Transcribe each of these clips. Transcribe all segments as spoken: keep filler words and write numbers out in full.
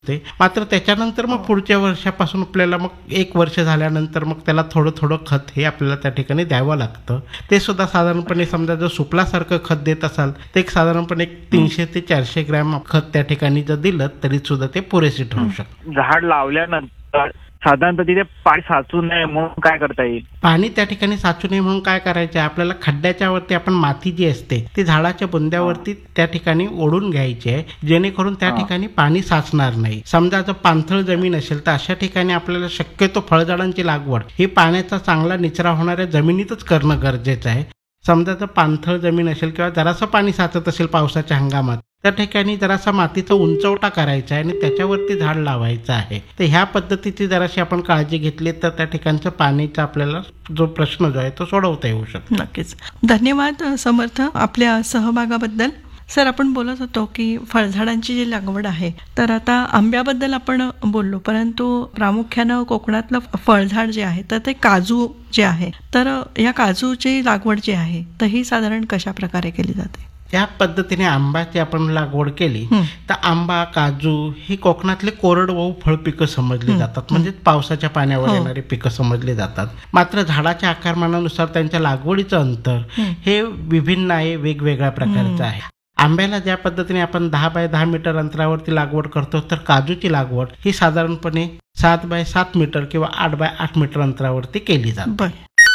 मात्र त्याच्यानंतर मग पुढच्या वर्षापासून आपल्याला मग एक वर्ष झाल्यानंतर मग त्याला थोडं थोडं खत हे आपल्याला त्या ठिकाणी द्यावं लागतं. ते सुद्धा साधारणपणे समजा जर सुपलासारखं खत देत असाल तर एक साधारणपणे एक तीनशे ते चारशे ग्रॅम खत त्या ठिकाणी जर दिलं तरी सुद्धा ते पुरेसे ठरू शकतं. झाड लावल्यानंतर साधारणतः तिथे पाणी साचू नये म्हणून काय करता येईल? पाणी त्या ठिकाणी साचू नये म्हणून काय करायचं आहे, आपल्याला खड्ड्याच्या वरती आपण माती जी असते ती झाडाच्या बुंद्यावरती त्या ठिकाणी ओढून घ्यायची आहे, जेणेकरून त्या ठिकाणी पाणी साचणार नाही. समजा जर पाणथळ जमीन असेल तर अशा ठिकाणी आपल्याला शक्यतो फळझाडांची लागवड ही पाण्याचा चांगला निचरा होणाऱ्या जमिनीतच करणं गरजेचं आहे. समजा जर पाणथळ जमीन असेल किंवा जरासं पाणी साचत असेल पावसाच्या हंगामात त्या ठिकाणी जरासा मातीचा उंचवटा करायचा आहे आणि त्याच्यावरती झाड लावायचं आहे. तर ह्या पद्धतीची जराशी आपण काळजी घेतली तर त्या ठिकाणचा पाणीचा आपल्याला जो प्रश्न जो आहे तो सोडवता येऊ शकतो. नक्कीच. धन्यवाद समर्थ आपल्या सहभागाबद्दल. सर, आपण बोलत होतो की फळझाडांची जी लागवड आहे, तर आता आंब्याबद्दल आपण बोललो, परंतु प्रामुख्यानं कोकणातलं फळझाड जे आहे तर ते काजू जे आहे, तर या काजूची लागवड जी आहे तर ही साधारण कशा प्रकारे केली जाते? या पद्धतीने आंब्याची आपण लागवड केली तर आंबा, काजू ही कोकणातले कोरडवाहू फळ पिकं समजली जातात, म्हणजे पावसाच्या पाण्यावर येणारी पिकं समजली जातात. मात्र झाडाच्या आकारमानानुसार त्यांच्या लागवडीचं अंतर हे विभिन्न आहे, वेगवेगळ्या प्रकारचं आहे. आंब्याला ज्या पद्धतीने आपण दहा बाय दहा मीटर अंतरावरती लागवड करतो तर काजूची लागवड ही साधारणपणे सात बाय सात मीटर किंवा आठ बाय आठ मीटर अंतरावरती केली जाते.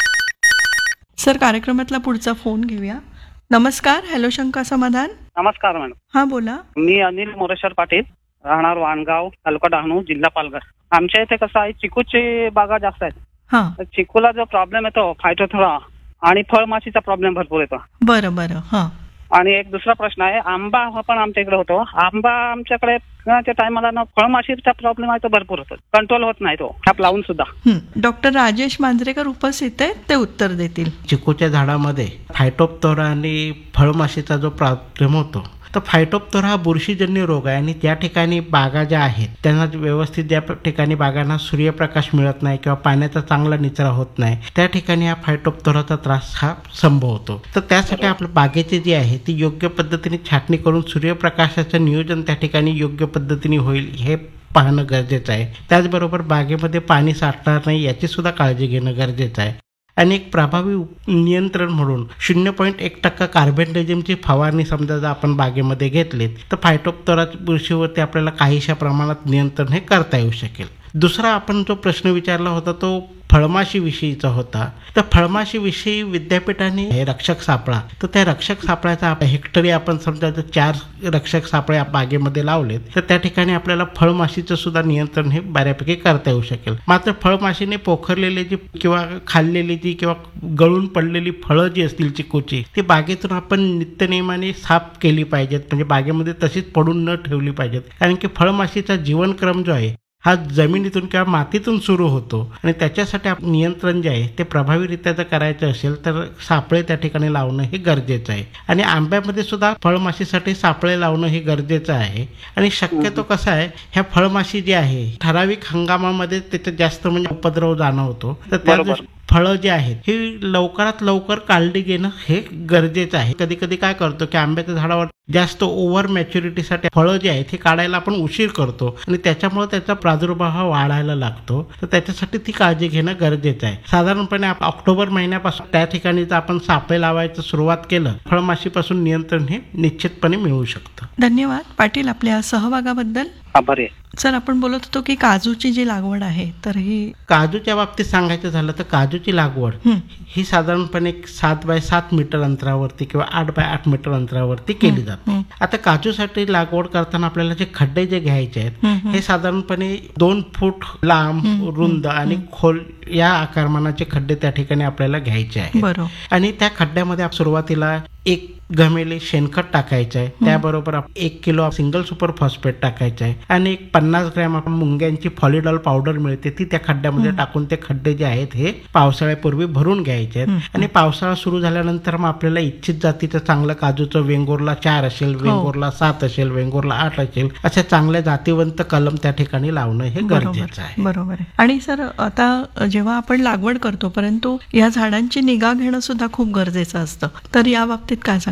सर, कार्यक्रमातला पुढचा फोन घेऊया. नमस्कार. हॅलो शंका समाधान. नमस्कार मॅडम. हा बोला. मी अनिल मोरेश्वर पाटील, राहणार वाणगाव, तालुका डहाणू, जिल्हा पालघर. आमच्या इथे कसं आहे, चिकूची बागा जास्त आहेत. हा. चिकूला जो प्रॉब्लेम येतो फायटोथोरा आणि फळमाशीचा प्रॉब्लेम भरपूर येतो. बरं बरं. हा. आणि एक दुसरा प्रश्न आहे, आंबा पण आमच्या इकडे होतो. आंबा आमच्याकडे त्या टायमाला ना फळमाशीचा प्रॉब्लेम आहे तो भरपूर होतो, कंट्रोल होत नाही तो ह्याप लावून सुद्धा. डॉक्टर राजेश मांजरेकर उपस्थित आहेत, ते उत्तर देतील. चिकूच्या झाडामध्ये फायटोप्तोरा आणि फळमाशीचा जो प्रॉब्लेम होतो तर फायटोप्तोरा हा बुरशीजन्य रोग आहे आणि त्या ठिकाणी बागा ज्या आहेत त्यांना व्यवस्थित ज्या ठिकाणी बागांना सूर्यप्रकाश मिळत नाही किंवा पाण्याचा चांगला निचरा होत नाही त्या ठिकाणी हा फायटोप्तोराचा त्रास हा संभवतो. तर त्यासाठी आपल्या बागेची जी आहे ती योग्य पद्धतीने छाटणी करून सूर्यप्रकाशाचं नियोजन त्या ठिकाणी योग्य पद्धतीने होईल हे पाहणं गरजेचं आहे. त्याचबरोबर बागेमध्ये पाणी साठणार नाही याची सुद्धा काळजी घेणं गरजेचं आहे. आणि एक प्रभावी नियंत्रण म्हणून शून्य पॉईंट एक टक्का कार्बेंडेजिमची फवारणी समजा जर आपण बागेमध्ये घेतलीत तर फायटोप्तोरा बुरशीवरती आपल्याला काहीशा प्रमाणात नियंत्रण हे करता येऊ शकेल. दुसरा आपण जो प्रश्न विचारला होता तो फळमाशी विषयीचा होता. तर फळमाशी विषयी विद्यापीठाने हे रक्षक सापळा, तर त्या रक्षक सापळ्याचा हेक्टरी आपण समजा जर चार रक्षक सापळे बागेमध्ये लावलेत तर त्या ठिकाणी आपल्याला फळमाशीचं सुद्धा नियंत्रण हे बऱ्यापैकी करता येऊ शकेल. मात्र फळमाशीने पोखरलेली जी किंवा खाल्लेली जी किंवा गळून पडलेली फळं जी असतील चिकूची ती बागेतून आपण नित्यनेमाने साफ केली पाहिजेत, म्हणजे बागेमध्ये तशीच पडून न ठेवली पाहिजेत. कारण की फळमाशीचा जीवनक्रम जो आहे हा जमिनीतून किंवा मातीतून सुरू होतो आणि त्याच्यासाठी आपण नियंत्रण जे आहे ते प्रभावीरित्या जर करायचं असेल तर सापळे त्या ठिकाणी लावणं हे गरजेचं आहे. आणि आंब्यामध्ये सुद्धा फळमाशीसाठी सापळे लावणं हे गरजेचं आहे. आणि शक्यतो कसं आहे, ह्या फळमाशी जी आहे ठराविक हंगामामध्ये त्याच्यात जास्त म्हणजे उपद्रव जाणवतो, तर त्या फळं जी आहेत ही लवकरात लवकर काढली घेणं हे गरजेचं आहे. कधी कधी काय करतो की आंब्याच्या झाडावर जास्त ओव्हर मॅच्युरिटीसाठी फळं जी आहेत हे काढायला आपण उशीर करतो आणि त्याच्यामुळे त्याचा प्रादुर्भाव हा वाढायला लागतो. तर त्याच्यासाठी ती काळजी घेणं गरजेचं आहे. साधारणपणे ऑक्टोबर महिन्यापासून त्या ठिकाणी जर आपण सापळे लावायचं सुरुवात केलं फळमाशीपासून नियंत्रण हे निश्चितपणे मिळू शकतं. धन्यवाद पाटील आपल्या सहभागाबद्दल. आभारी. सर, आपण बोलत होतो की काजूची जी लागवड आहे तर ही काजूच्या बाबतीत सांगायचं झालं तर काजूची लागवड ही साधारणपणे सात बाय सात मीटर अंतरावरती किंवा आठ बाय आठ मीटर अंतरावरती केली जाते. आता काजूसाठी लागवड करताना आपल्याला जे खड्डे जे घ्यायचे आहेत हे साधारणपणे दोन फूट लांब, रुंद आणि खोल या आकारमानाचे खड्डे त्या ठिकाणी आपल्याला घ्यायचे आहेत. आणि त्या खड्ड्यामध्ये सुरुवातीला एक घमेले शेणखत टाकायचं आहे, त्याबरोबर एक किलो सिंगल सुपर फॉस्फेट टाकायचं आहे आणि एक पन्नास ग्रॅम आपण मुंग्यांची फॉलिडॉल पावडर मिळते ती त्या खड्ड्यामध्ये टाकून ते खड्डे जे आहेत हे पावसाळ्यापूर्वी भरून घ्यायचे आहेत. आणि पावसाळा सुरू झाल्यानंतर मग आपल्याला इच्छित जातीचं चांगलं काजूचं वेंगुर्ला चार असेल, वेंगुर्ला सात असेल, वेंगुर्ला आठ असेल अशा चांगल्या जातीवंत कलम त्या ठिकाणी लावणं हे गरजेचं आहे. बरोबर आहे. आणि सर, आता जेव्हा आपण लागवड करतो परंतु या झाडांची निगा घेणं सुद्धा खूप गरजेचं असतं, तर या बाबतीत काय सांगा?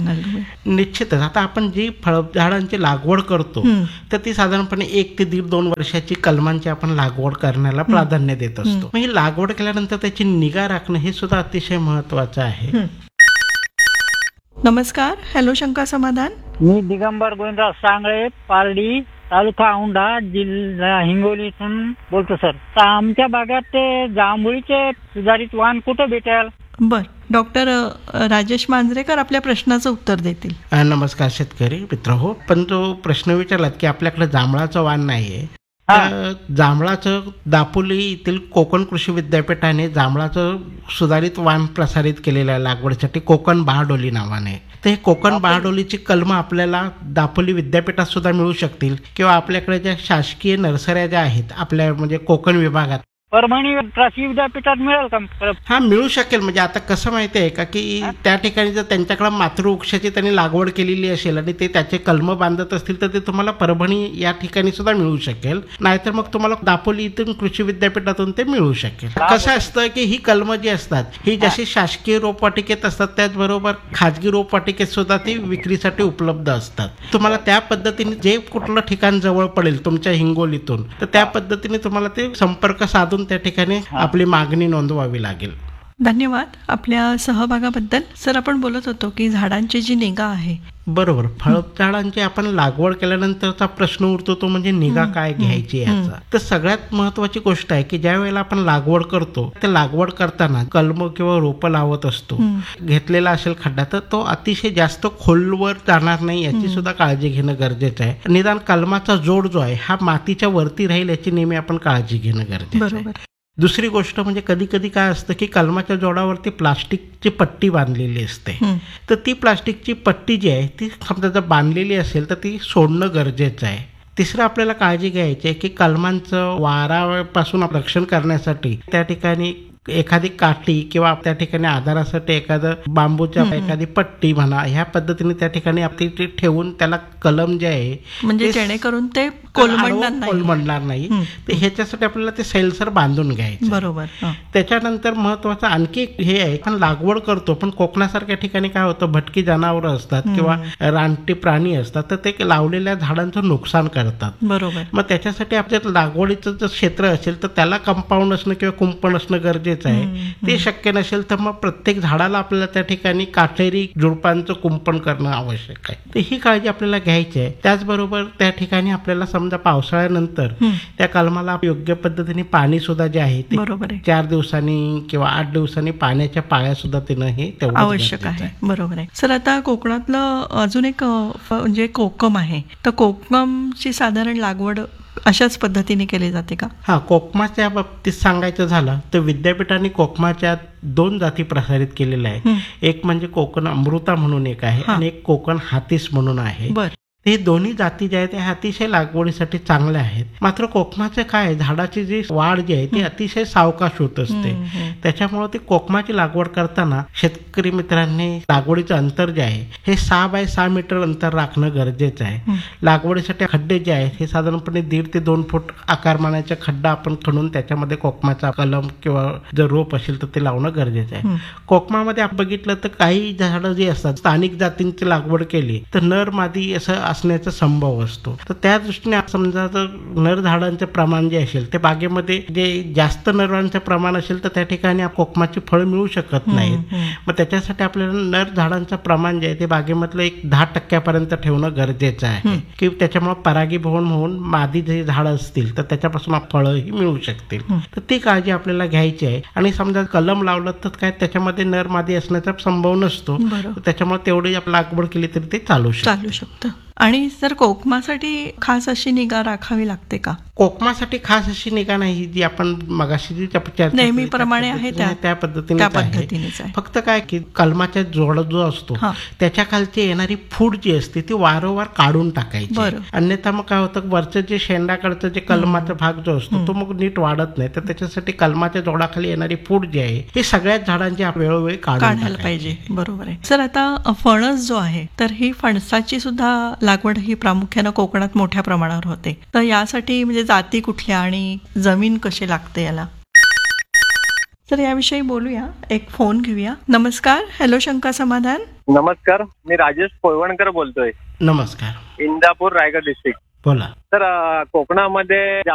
सांगाल तुम्ही? निश्चितच. आता आपण जी फळझाडांची लागवड करतो हं. तर ती साधारणपणे एक ते दीड दोन वर्षाची कलमांची आपण लागवड करण्याला प्राधान्य देत असतो. मग ही लागवड केल्यानंतर त्याची निगा राखणं हे सुद्धा अतिशय महत्वाचं आहे. हं. नमस्कार, हॅलो शंका समाधान. मी दिगंबर गोविंदराव सांगळे, पारडी, तालुका औंढा, जिल्हा हिंगोली इथून बोलतो सर. तर आमच्या भागात ते जांभुळीचे सुधारित वाण कुठं भेटेल? बर, डॉक्टर राजेश मांजरेकर आपल्या प्रश्नाचं उत्तर देतील. अ, नमस्कार शेतकरी मित्र हो. पण जो प्रश्न विचारलात की आपल्याकडे जांभळाचं वाण नाहीये, तर जांभळाचं दापोली येथील कोकण कृषी विद्यापीठाने जांभळाचं सुधारित वाण प्रसारित केलेलं आहे लागवडीसाठी कोकण बहाडोली नावाने. तर हे कोकण बहाडोलीची कलमं आपल्याला दापोली विद्यापीठात सुद्धा मिळू शकतील किंवा आपल्याकडे ज्या शासकीय नर्सऱ्या ज्या आहेत आपल्या म्हणजे कोकण विभागात, परभणी कृषी विद्यापीठात मिळेल का? हा मिळू शकेल. म्हणजे आता कसं माहिती आहे का की त्या ठिकाणी जर त्यांच्याकडे मातृवृक्षाची त्यांनी लागवड केलेली असेल आणि ते त्याचे कलम बांधत असतील तर ते तुम्हाला परभणी या ठिकाणी सुद्धा मिळू शकेल. नाहीतर मग तुम्हाला दापोली इथून कृषी विद्यापीठातून ते मिळू शकेल. कसं असतं की ही कलमं जी असतात ही जशी शासकीय रोपवाटिकेत असतात त्याचबरोबर खाजगी रोपवाटिकेत सुद्धा ती विक्रीसाठी उपलब्ध असतात. तुम्हाला त्या पद्धतीने जे कुठलं ठिकाण जवळ पडेल तुमच्या हिंगोलीतून तर त्या पद्धतीने तुम्हाला ते संपर्क साधून त्या ठिकाणी आपली मागणी नोंदवावी लागेल. धन्यवाद आपल्या सहभागाबद्दल. सर, आपण बोलत होतो की झाडांची जी निगा आहे. बरोबर. फळझाडांची आपण लागवड केल्यानंतरचा प्रश्न उरतो तो म्हणजे निगा काय घ्यायची याचा. तर सगळ्यात महत्वाची गोष्ट आहे की ज्या वेळेला आपण लागवड करतो ते लागवड करताना कलम किंवा रोपं लावत असतो, घेतलेला असेल खड्डा तर तो अतिशय जास्त खोलवर जाणार नाही याची सुद्धा काळजी घेणं गरजेचं आहे. निदान कलमाचा जोड जो आहे हा मातीच्या वरती राहील याची नेहमी आपण काळजी घेणं गरजेचं आहे. दुसरी गोष्ट म्हणजे कधी कधी काय असतं की कलमाच्या जोडावरती प्लास्टिकची पट्टी बांधलेली असते. तर ती प्लास्टिकची पट्टी जी आहे ती समजा जर बांधलेली असेल तर ती सोडणं गरजेचं आहे. तिसरं आपल्याला काळजी घ्यायची आहे की कलमांचं वारापासून रक्षण करण्यासाठी त्या ठिकाणी एखादी काठी किंवा त्या ठिकाणी आधारासाठी एखादं बांबूच्या एखादी पट्टी म्हणा ह्या पद्धतीने त्या ठिकाणी आपली ठेवून त्याला कलम जे आहे म्हणजे जेणेकरून ते कोलमडणार नाही. तर ह्याच्यासाठी आपल्याला ते सैलसर बांधून घ्यायचं. बरोबर. त्याच्यानंतर महत्वाचं आणखी हे आहे पण लागवड करतो पण कोकणासारख्या ठिकाणी काय होतं भटकी जनावरं असतात किंवा रानटी प्राणी असतात तर ते लावलेल्या झाडांचं नुकसान करतात. बरोबर. मग त्याच्यासाठी आपल्या लागवडीचं जर क्षेत्र असेल तर त्याला कंपाऊंड असणं किंवा कुंपण असणं गरजेचं आहे. ते शक्य नसेल तर मग प्रत्येक झाडाला आपल्याला त्या ठिकाणी काटेरी झुडपांचं कुंपण करणं आवश्यक आहे. तर ही काळजी आपल्याला घ्यायची आहे. त्याचबरोबर त्या ठिकाणी आपल्याला समजा पावसाळ्यानंतर त्या कलमाला योग्य पद्धतीने पाणी सुद्धा जे आहे ते चार दिवसांनी किंवा आठ दिवसांनी पाण्याच्या पाळ्या सुद्धा देणं हे तेवढं आवश्यक आहे. बरोबर आहे. सर, आता कोकणातलं अजून एक म्हणजे कोकम आहे, तर कोकमची साधारण लागवड अशाच पद्धतीने केली जाते का? हा, कोकमाच्या बाबतीत सांगायचं झालं तर विद्यापीठाने कोकमाच्या दोन जाती प्रसारित केलेल्या आहे. एक म्हणजे कोकण अमृता म्हणून एक आहे आणि एक कोकण हातीस म्हणून आहे. हे दोन्ही जाती ज्या आहेत त्या अतिशय लागवडीसाठी चांगल्या आहेत. मात्र कोकमाचे काय झाडाची जी वाढ जी आहे ती अतिशय सावकाश होत असते. त्याच्यामुळे ती कोकमाची लागवड करताना शेतकरी मित्रांनी लागवडीचं अंतर जे आहे हे सहा बाय सहा मीटर अंतर राखणं गरजेचं आहे. लागवडीसाठी खड्डे जे आहेत हे साधारणपणे दीड ते दोन फूट आकारमानाचा खड्डा आपण खणून त्याच्यामध्ये कोकमाचा कलम किंवा जर रोप असेल तर ते लावणं गरजेचं आहे. कोकमामध्ये आपण बघितलं तर काही झाडं जी असतात स्थानिक जातींची लागवड केली तर नर मादी असं असण्याचा संभव असतो. तर त्या दृष्टीने समजा जर नर झाडांचं प्रमाण जे असेल ते बागेमध्ये जे जास्त नरांचं प्रमाण असेल तर त्या ठिकाणी कोकमाची फळ मिळू शकत नाहीत. मग त्याच्यासाठी आपल्याला नर झाडांचं प्रमाण जे आहे ते बागेमधलं एक दहा टक्क्यापर्यंत ठेवणं गरजेचं आहे की त्याच्यामुळे परागीभवन होऊन मादी जे झाडं असतील तर त्याच्यापासून फळंही मिळू शकतील. तर ती काळजी आपल्याला घ्यायची आहे. आणि समजा कलम लावलं तर काय त्याच्यामध्ये नर मादी असण्याचा संभव नसतो. त्याच्यामुळे तेवढी लागवड केली तरी ते चालू चालू शकतं. आणि सर, कोकमासाठी खास अशी निगा राखावी लागते का? कोकमासाठी खास अशी निगा नाही, जी आपण मगाशी जी चर्चा नेहमीप्रमाणे आहे त्या पद्धतीने. फक्त काय की कलमाचा जोड जो असतो त्याच्या खालची येणारी फूट जी असते ती वारंवार काढून टाकायची. अन्यथा मग काय होतं वरचं जे शेंडाकडचं जे कलमाचा भाग जो असतो तो मग नीट वाढत नाही. तर त्याच्यासाठी कलमाच्या जोडाखाली येणारी फूट जी आहे हे सगळ्याच झाडांची वेळोवेळी काढायला पाहिजे. बरोबर आहे. सर, आता फणस जो आहे तर ही फणसाची सुद्धा लागवड ही प्रामुख्यानं कोकणात मोठ्या प्रमाणावर होते. तर यासाठी म्हणजे जाती कुठल्या आणि जमीन कशी लागते याला? सर, याविषयी बोलूया. एक फोन घेऊया. नमस्कार, हॅलो शंका समाधान. नमस्कार, मी राजेश पोळवणकर बोलतोय, नमस्कार. इंदापूर, रायगड डिस्ट्रिक्ट. बोला. तर अ, कोकणामध्ये